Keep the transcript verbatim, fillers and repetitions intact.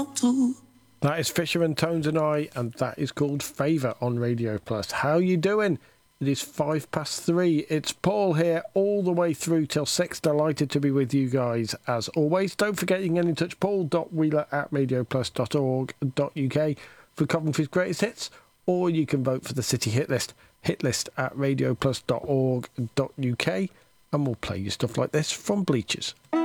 want to. That is Fisher and Tones and I, and that is called Favour on Radio Plus. How you doing? It is five past three. It's Paul here all the way through till six. Delighted to be with you guys as always. Don't forget you can get in touch, paul dot wheeler at radioplus dot org dot uk for Coventry's greatest hits, or you can vote for the City Hit List, hitlist at radioplus dot org dot uk, and we'll play you stuff like this from Bleachers.